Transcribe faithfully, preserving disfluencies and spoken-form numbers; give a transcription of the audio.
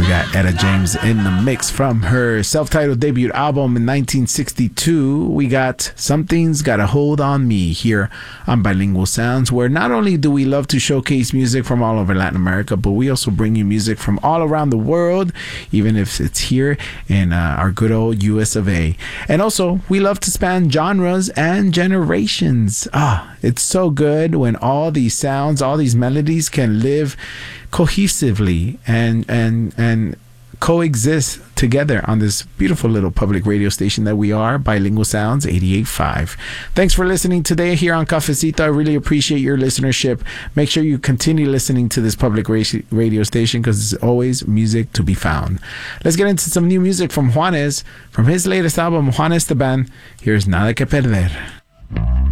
We got Etta James in the mix from her self-titled debut album in nineteen sixty-two. We got Something's Got a Hold on Me here on Bilingual Sounds, where not only do we love to showcase music from all over Latin America, but we also bring you music from all around the world, even if it's here in uh, our good old U S of A. And also, we love to span genres and generations. Ah, it's so good when all these sounds, all these melodies can live cohesively and and and coexist together on this beautiful little public radio station that we are, Bilingual Sounds eighty-eight point five. Thanks for listening today here on Cafecito. I really appreciate your listenership. Make sure you continue listening to this public radio station because there's always music to be found. Let's get into some new music from Juanes. From his latest album, Juan Esteban, here's Nada Que Perder.